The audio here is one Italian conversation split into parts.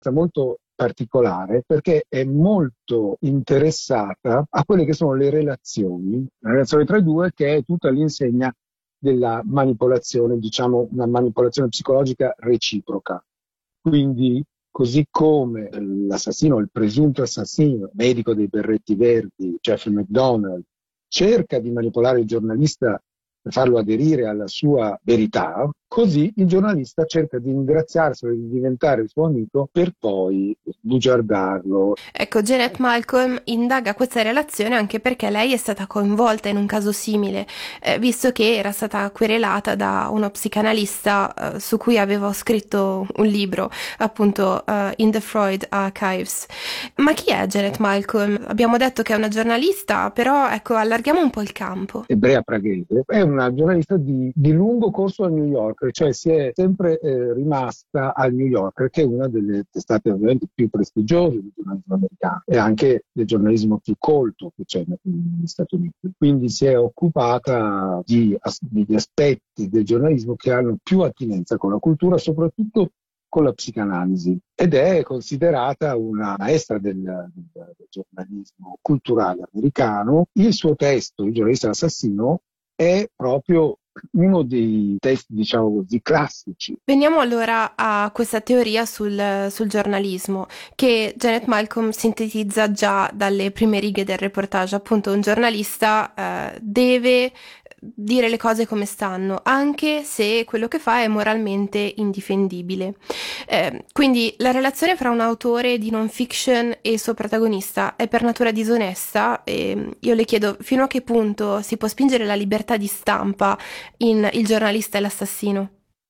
molto particolare perché è molto interessata a quelle che sono le relazioni tra i due, che è tutta l'insegna della manipolazione, diciamo una manipolazione psicologica reciproca. Quindi, così come l'assassino, il presunto assassino, medico dei berretti verdi, Jeffrey McDonald, cerca di manipolare il giornalista per farlo aderire alla sua verità, così il giornalista cerca di ingraziarselo, di diventare il suo amico per poi bugiardarlo. Ecco, Janet Malcolm indaga questa relazione anche perché lei è stata coinvolta in un caso simile, visto che era stata querelata da uno psicanalista su cui avevo scritto un libro, appunto In the Freud Archives. Ma chi è Janet Malcolm? Abbiamo detto che è una giornalista, però ecco, allarghiamo un po' il campo. Ebrea praghese, è una giornalista di lungo corso al New Yorker, cioè si è sempre rimasta al New Yorker, che è una delle testate ovviamente più prestigiose del giornalismo americano e anche del giornalismo più colto che c'è negli Stati Uniti. Quindi si è occupata degli aspetti del giornalismo che hanno più attinenza con la cultura, soprattutto con la psicanalisi, ed è considerata una maestra del giornalismo culturale americano. Il suo testo, Il giornalista assassino, è proprio uno dei testi, diciamo così, classici. Veniamo allora a questa teoria sul giornalismo che Janet Malcolm sintetizza già dalle prime righe del reportage. Appunto, un giornalista deve dire le cose come stanno, anche se quello che fa è moralmente indifendibile. Quindi la relazione fra un autore di non fiction e il suo protagonista è per natura disonesta e io le chiedo fino a che punto si può spingere la libertà di stampa in Il giornalista e l'assassino.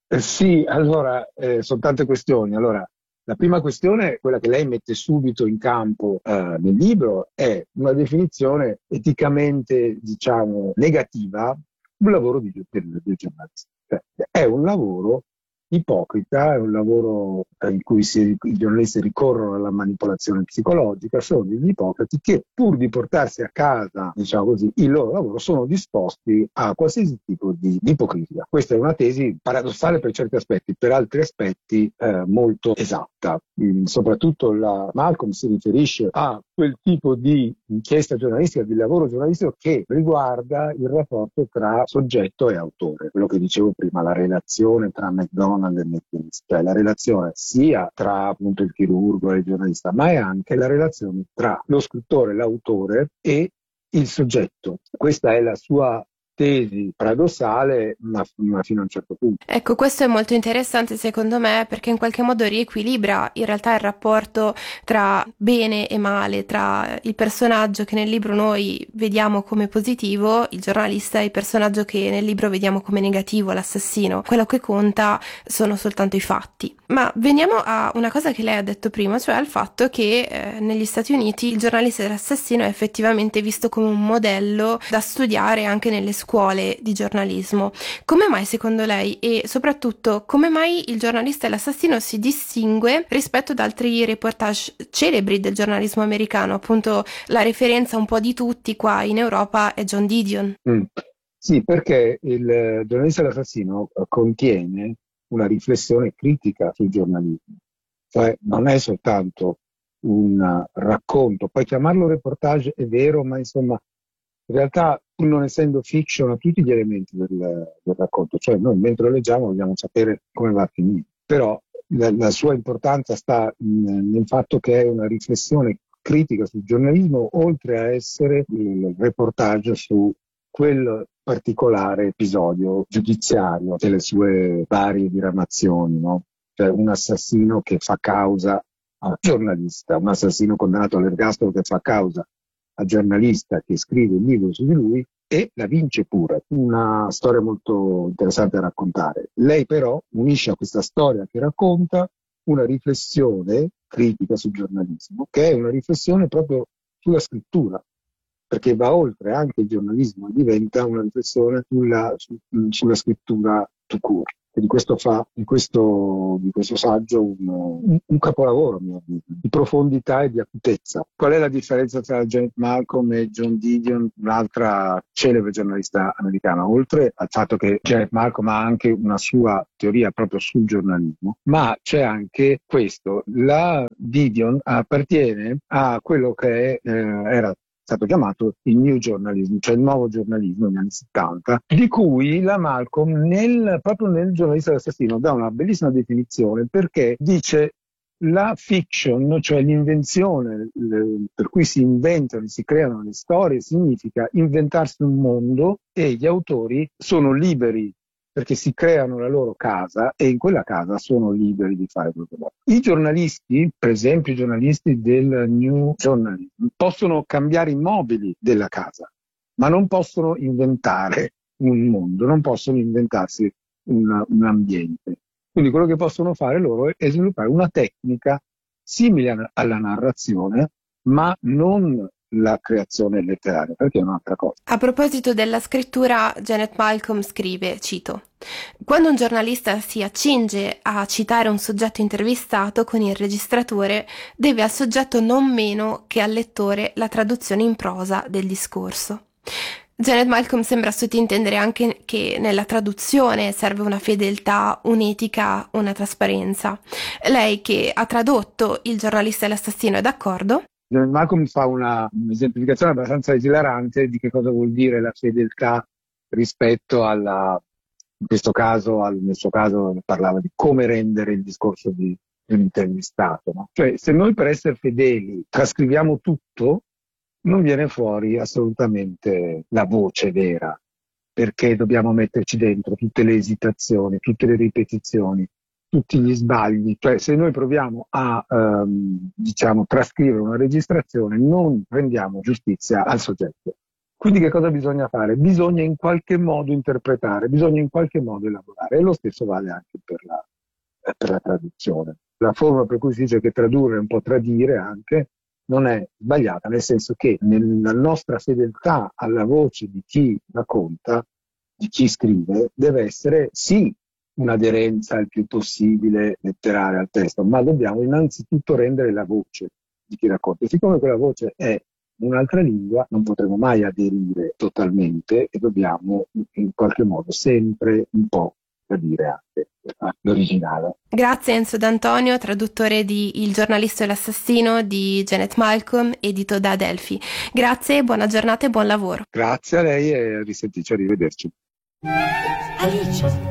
Sì, allora, sono tante questioni. Allora, la prima questione, quella che lei mette subito in campo nel libro, è una definizione eticamente, diciamo, negativa sul lavoro del giornalista. Cioè, è un lavoro ipocrita, è un lavoro in cui i giornalisti ricorrono alla manipolazione psicologica, sono degli ipocriti che pur di portarsi a casa, diciamo così, il loro lavoro, sono disposti a qualsiasi tipo di ipocrisia. Questa è una tesi paradossale per certi aspetti, per altri aspetti molto esatta. Soprattutto la Malcolm si riferisce a quel tipo di inchiesta giornalistica, di lavoro giornalistico che riguarda il rapporto tra soggetto e autore, quello che dicevo prima, la relazione tra McDonald e McKinsey, cioè la relazione sia tra appunto il chirurgo e il giornalista, ma è anche la relazione tra lo scrittore, l'autore e il soggetto. Questa è la sua tesi paradossale, ma fino a un certo punto. Ecco, questo è molto interessante secondo me perché in qualche modo riequilibra in realtà il rapporto tra bene e male, tra il personaggio che nel libro noi vediamo come positivo, il giornalista, e il personaggio che nel libro vediamo come negativo, l'assassino. Quello che conta sono soltanto i fatti. Ma veniamo a una cosa che lei ha detto prima, cioè al fatto che negli Stati Uniti il giornalista dell'assassino è effettivamente visto come un modello da studiare anche nelle scuole di giornalismo. Come mai secondo lei e soprattutto come mai il giornalista e l'assassino si distingue rispetto ad altri reportage celebri del giornalismo americano? Appunto la referenza un po' di tutti qua in Europa è John Didion. Mm. Sì, perché il giornalista l'assassino contiene una riflessione critica sul giornalismo, cioè non è soltanto un racconto, puoi chiamarlo reportage, è vero, ma insomma, in realtà, pur non essendo fiction, ha tutti gli elementi del racconto, cioè noi mentre lo leggiamo vogliamo sapere come va a finire, però la sua importanza sta nel fatto che è una riflessione critica sul giornalismo, oltre a essere il reportage su quel particolare episodio giudiziario delle sue varie diramazioni, no? Cioè un assassino che fa causa a un giornalista, un assassino condannato all'ergastolo che fa causa al giornalista che scrive il libro su di lui e la vince pure. Una storia molto interessante da raccontare. Lei però unisce a questa storia che racconta una riflessione critica sul giornalismo, che è una riflessione proprio sulla scrittura, perché va oltre anche il giornalismo e diventa una riflessione sulla scrittura tout court. E di questo saggio un capolavoro, a mio avviso, di profondità e di acutezza. Qual è la differenza tra Janet Malcolm e John Didion, un'altra celebre giornalista americana? Oltre al fatto che Janet Malcolm ha anche una sua teoria proprio sul giornalismo, ma c'è anche questo: la Didion appartiene a quello che era stato chiamato il New Journalism, cioè il nuovo giornalismo negli anni 70, di cui la Malcolm proprio nel Giornalista Assassino dà una bellissima definizione, perché dice la fiction, cioè l'invenzione per cui si inventano, si creano le storie, significa inventarsi un mondo e gli autori sono liberi perché si creano la loro casa e in quella casa sono liberi di fare quello che vogliono. I giornalisti, per esempio i giornalisti del New Journalism, possono cambiare i mobili della casa, ma non possono inventare un mondo, non possono inventarsi un ambiente. Quindi quello che possono fare loro è sviluppare una tecnica simile alla narrazione, ma non la creazione letteraria, perché è un'altra cosa. A proposito della scrittura, Janet Malcolm scrive, cito: quando un giornalista si accinge a citare un soggetto intervistato con il registratore, deve al soggetto non meno che al lettore la traduzione in prosa del discorso. Janet Malcolm sembra sottintendere anche che nella traduzione serve una fedeltà, un'etica, una trasparenza. Lei, che ha tradotto Il giornalista e l'assassino, è d'accordo? Malcolm fa un'esemplificazione abbastanza esilarante di che cosa vuol dire la fedeltà rispetto in questo caso, nel suo caso parlava di come rendere il discorso di un intervistato, no? Cioè, se noi per essere fedeli trascriviamo tutto, non viene fuori assolutamente la voce vera, perché dobbiamo metterci dentro tutte le esitazioni, tutte le ripetizioni, tutti gli sbagli. Cioè, se noi proviamo a trascrivere una registrazione, non rendiamo giustizia al soggetto. Quindi che cosa bisogna fare? Bisogna in qualche modo interpretare, bisogna in qualche modo elaborare, e lo stesso vale anche per la traduzione. La forma per cui si dice che tradurre è un po' tradire anche non è sbagliata, nel senso che nella nostra fedeltà alla voce di chi racconta, di chi scrive, deve essere sì un'aderenza il più possibile letteraria al testo, ma dobbiamo innanzitutto rendere la voce di chi racconta. E siccome quella voce è un'altra lingua, non potremo mai aderire totalmente e dobbiamo in qualche modo sempre un po' dire anche l'originale. Grazie Enzo D'Antonio, traduttore di Il giornalista e l'assassino di Janet Malcolm, edito da Adelphi. Grazie, buona giornata e buon lavoro. Grazie a lei e a risentirci, arrivederci. Alice.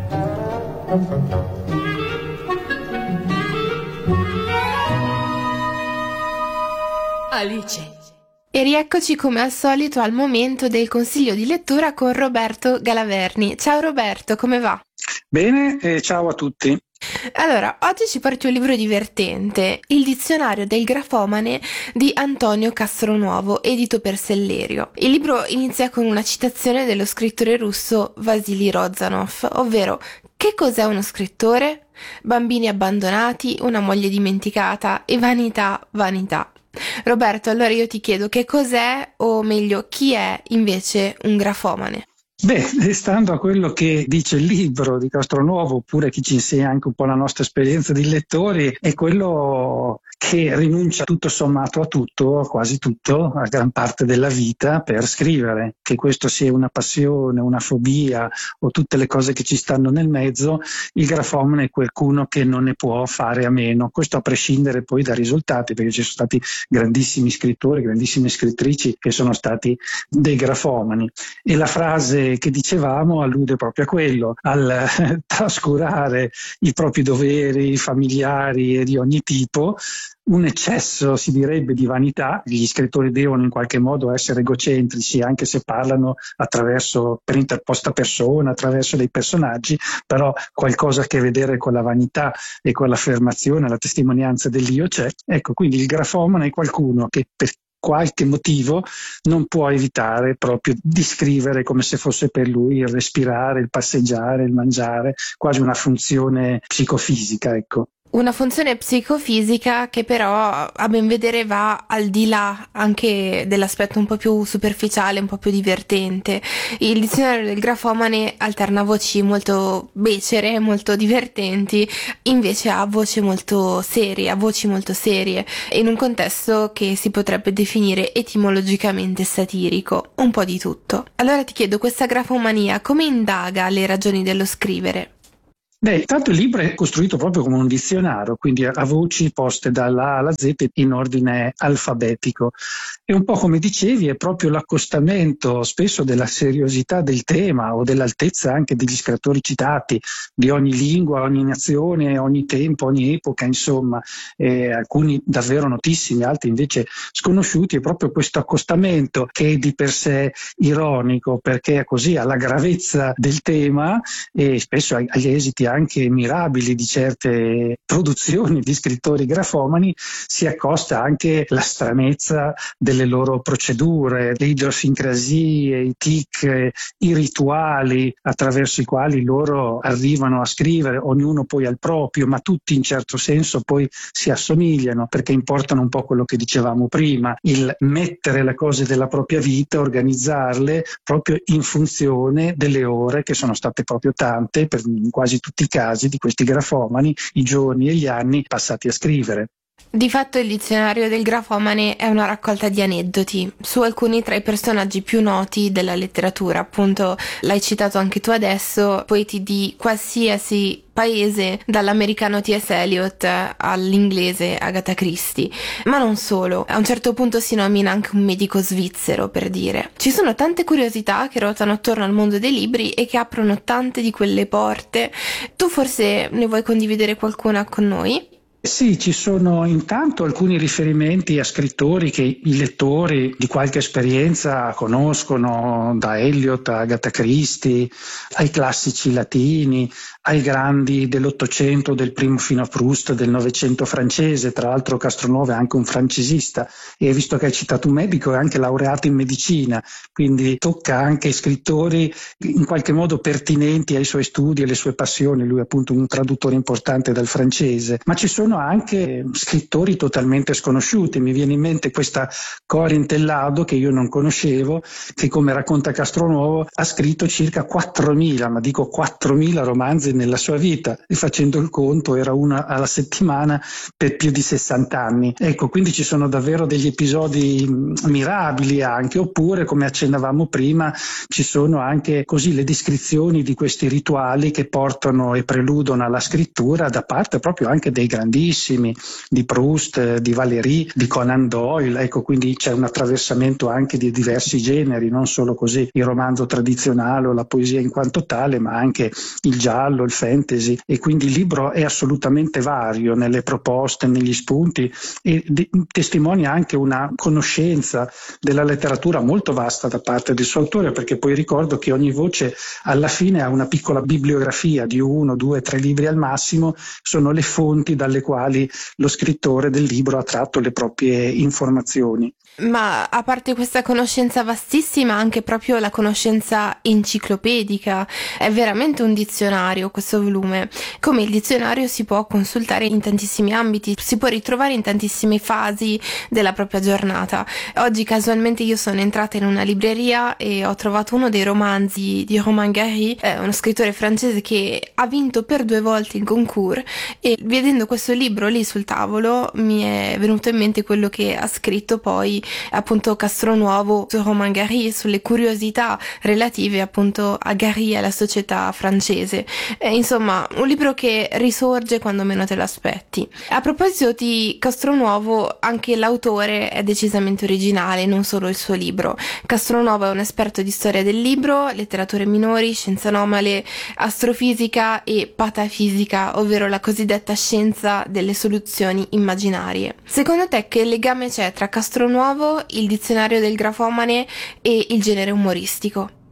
Alice. E rieccoci come al solito al momento del consiglio di lettura con Roberto Galaverni. Ciao Roberto, come va? Bene, e ciao a tutti. Allora, oggi ci porti un libro divertente, Il dizionario del grafomane di Antonio Castronuovo, edito per Sellerio. Il libro inizia con una citazione dello scrittore russo Vasily Rozanov, ovvero: che cos'è uno scrittore? Bambini abbandonati, una moglie dimenticata e vanità, vanità. Roberto, allora io ti chiedo che cos'è, o meglio, chi è invece un grafomane? Beh, stando a quello che dice il libro di Castronuovo, oppure chi ci insegna anche un po' la nostra esperienza di lettori, è quello che rinuncia tutto sommato a tutto, a quasi tutto, a gran parte della vita per scrivere. Che questo sia una passione, una fobia o tutte le cose che ci stanno nel mezzo, il grafomane è qualcuno che non ne può fare a meno. Questo a prescindere poi dai risultati, perché ci sono stati grandissimi scrittori, grandissime scrittrici che sono stati dei grafomani. E la frase che dicevamo allude proprio a quello, al trascurare i propri doveri familiari e di ogni tipo, un eccesso, si direbbe, di vanità. Gli scrittori devono in qualche modo essere egocentrici, anche se parlano per interposta persona, attraverso dei personaggi, però qualcosa a che vedere con la vanità e con l'affermazione, la testimonianza dell'io c'è. Ecco, quindi il grafomane è qualcuno che per qualche motivo non può evitare proprio di scrivere, come se fosse per lui il respirare, il passeggiare, il mangiare, quasi una funzione psicofisica, ecco. Una funzione psicofisica che però a ben vedere va al di là anche dell'aspetto un po' più superficiale, un po' più divertente. Il dizionario del grafomane alterna voci molto becere, molto divertenti, invece ha voci molto serie, in un contesto che si potrebbe definire etimologicamente satirico, un po' di tutto. Allora ti chiedo, questa grafomania come indaga le ragioni dello scrivere? Beh, tanto il libro è costruito proprio come un dizionario, quindi a voci poste dalla A alla Z in ordine alfabetico. E un po' come dicevi, è proprio l'accostamento spesso della seriosità del tema o dell'altezza anche degli scrittori citati, di ogni lingua, ogni nazione, ogni tempo, ogni epoca, insomma, alcuni davvero notissimi, altri invece sconosciuti. È proprio questo accostamento che è di per sé ironico, perché così alla gravezza del tema e spesso agli esiti anche mirabili di certe produzioni di scrittori grafomani si accosta anche la stranezza delle loro procedure, le idiosincrasie, i tic, i rituali attraverso i quali loro arrivano a scrivere, ognuno poi al proprio, ma tutti in certo senso poi si assomigliano, perché importano un po' quello che dicevamo prima, il mettere le cose della propria vita, organizzarle proprio in funzione delle ore che sono state proprio tante per quasi tutti i casi di questi grafomani, i giorni e gli anni passati a scrivere. Di fatto il dizionario del grafomane è una raccolta di aneddoti su alcuni tra i personaggi più noti della letteratura, appunto l'hai citato anche tu adesso, poeti di qualsiasi paese, dall'americano T.S. Eliot all'inglese Agatha Christie, ma non solo. A un certo punto si nomina anche un medico svizzero, per dire. Ci sono tante curiosità che ruotano attorno al mondo dei libri e che aprono tante di quelle porte. Tu forse ne vuoi condividere qualcuna con noi? Sì, ci sono intanto alcuni riferimenti a scrittori che i lettori di qualche esperienza conoscono, da Eliot a Agatha Christie, ai classici latini, ai grandi dell'Ottocento, del primo fino a Proust, del Novecento francese. Tra l'altro Castronuovo è anche un francesista e visto che hai citato un medico è anche laureato in medicina, quindi tocca anche scrittori in qualche modo pertinenti ai suoi studi e alle sue passioni. Lui è appunto un traduttore importante dal francese, ma ci sono anche scrittori totalmente sconosciuti. Mi viene in mente questa Corinne Tellado che io non conoscevo, che come racconta Castronuovo ha scritto circa 4.000, ma dico 4.000 romanzi nella sua vita, e facendo il conto era una alla settimana per più di 60 anni. Ecco, quindi ci sono davvero degli episodi mirabili anche, oppure come accennavamo prima ci sono anche così le descrizioni di questi rituali che portano e preludono alla scrittura da parte proprio anche dei grandissimi, di Proust, di Valéry, di Conan Doyle. Ecco, quindi c'è un attraversamento anche di diversi generi, non solo così il romanzo tradizionale o la poesia in quanto tale, ma anche il giallo, il fantasy, e quindi il libro è assolutamente vario nelle proposte, negli spunti, e testimonia anche una conoscenza della letteratura molto vasta da parte del suo autore, perché poi ricordo che ogni voce alla fine ha una piccola bibliografia di 1, 2, 3 libri al massimo, sono le fonti dalle quali lo scrittore del libro ha tratto le proprie informazioni. Ma a parte questa conoscenza vastissima, anche proprio la conoscenza enciclopedica, è veramente un dizionario questo volume. Come il dizionario si può consultare in tantissimi ambiti, si può ritrovare in tantissime fasi della propria giornata. Oggi casualmente io sono entrata in una libreria e ho trovato uno dei romanzi di Romain Gary, uno scrittore francese che ha vinto per 2 volte il concours, e vedendo questo libro lì sul tavolo mi è venuto in mente quello che ha scritto poi appunto Castronuovo su Romain Gary, sulle curiosità relative appunto a Gary e alla società francese. Insomma, un libro che risorge quando meno te lo aspetti. A proposito di Castronuovo, anche l'autore è decisamente originale, non solo il suo libro. Castronuovo è un esperto di storia del libro, letterature minori, scienze anomale, astrofisica e patafisica, ovvero la cosiddetta scienza delle soluzioni immaginarie. Secondo te che legame c'è tra Castronuovo, il dizionario del grafomane e il genere umoristico?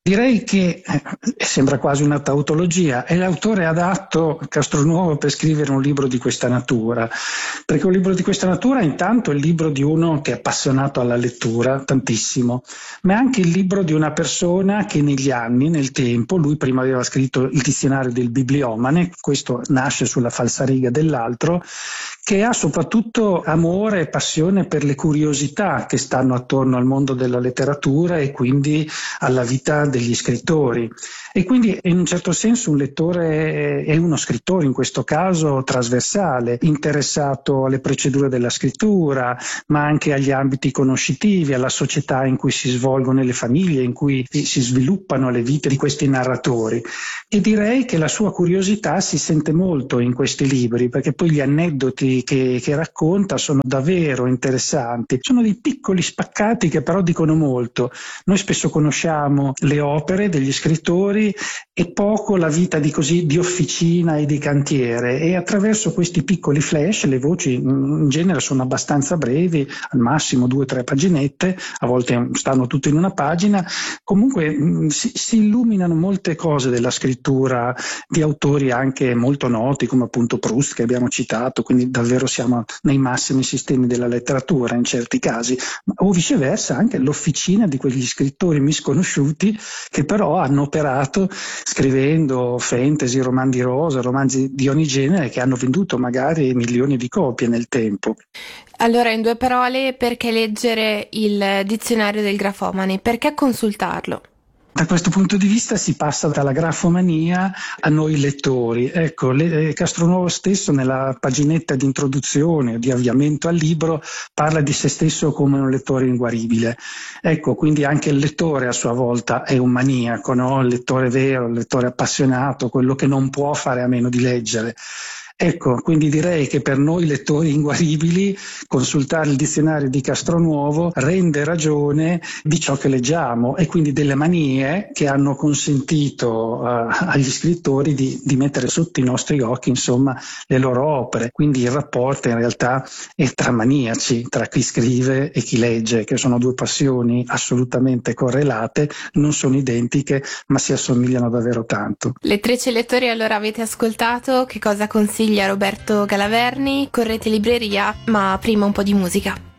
Direi che sembra quasi una tautologia, è l'autore adatto, Castronuovo, per scrivere un libro di questa natura, perché un libro di questa natura intanto è il libro di uno che è appassionato alla lettura, tantissimo, ma è anche il libro di una persona che negli anni, nel tempo, lui prima aveva scritto il dizionario del bibliomane, questo nasce sulla falsariga dell'altro, che ha soprattutto amore e passione per le curiosità che stanno attorno al mondo della letteratura e quindi alla vita degli scrittori. E quindi in un certo senso un lettore è uno scrittore, in questo caso trasversale, interessato alle procedure della scrittura, ma anche agli ambiti conoscitivi, alla società in cui si svolgono le famiglie, in cui si sviluppano le vite di questi narratori. E direi che la sua curiosità si sente molto in questi libri, perché poi gli aneddoti che racconta sono davvero interessanti. Sono dei piccoli spaccati che però dicono molto. Noi spesso conosciamo le opere degli scrittori e poco la vita di officina e di cantiere, e attraverso questi piccoli flash le voci in genere sono abbastanza brevi, al massimo 2 o 3 paginette, a volte stanno tutte in una pagina, comunque si illuminano molte cose della scrittura di autori anche molto noti come appunto Proust, che abbiamo citato, quindi davvero siamo nei massimi sistemi della letteratura in certi casi, o viceversa anche l'officina di quegli scrittori misconosciuti che però hanno operato scrivendo fantasy, romanzi rosa, romanzi di ogni genere che hanno venduto magari milioni di copie nel tempo. Allora, in 2 parole, perché leggere il dizionario del grafomane? Perché consultarlo? Da questo punto di vista si passa dalla grafomania a noi lettori. Ecco, Castronuovo stesso nella paginetta di introduzione, di avviamento al libro, parla di se stesso come un lettore inguaribile. Ecco, quindi anche il lettore a sua volta è un maniaco, no? Il lettore vero, il lettore appassionato, quello che non può fare a meno di leggere. Ecco, quindi direi che per noi lettori inguaribili consultare il dizionario di Castronuovo rende ragione di ciò che leggiamo e quindi delle manie che hanno consentito agli scrittori di mettere sotto i nostri occhi, insomma, le loro opere. Quindi il rapporto in realtà è tra maniaci, tra chi scrive e chi legge, che sono 2 passioni assolutamente correlate, non sono identiche, ma si assomigliano davvero tanto. Lettrici e lettori, allora avete ascoltato che cosa consiglia Roberto Galaverni? Correte in libreria, ma prima un po' di musica.